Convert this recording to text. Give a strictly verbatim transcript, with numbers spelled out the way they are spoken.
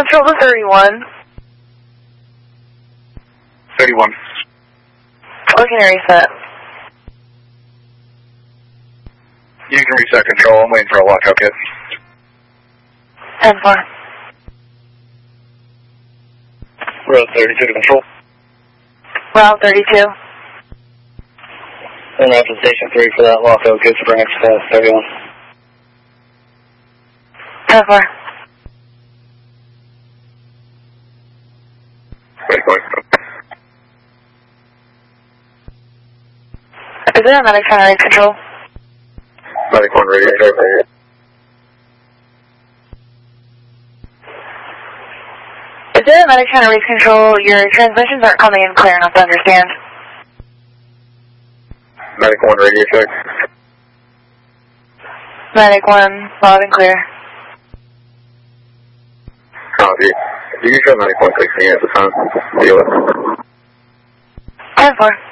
Control to thirty-one. thirty-one. Looking to reset. You can reset control. I'm waiting for a lockout kit. ten four. Route thirty-two to control. Route thirty-two. And route to station three for that lockout kit for next uh, thirty-one. ten four. Wait, wait. Is it a medic trying to control? Medic one radio check. Is it a medic trying to reach control? Your transmissions aren't coming in clear enough to understand. Medic one radio check. Medic one, loud and clear. Copy. You can show medic one sixteen at the time. Deal with. ten four.